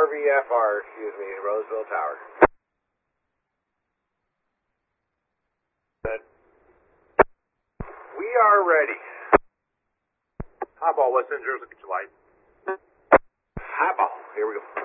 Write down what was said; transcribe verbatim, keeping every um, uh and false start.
V F R, excuse me, Roseville Tower. We are ready. Highball, West End Jersey, get your light. Highball, here we go.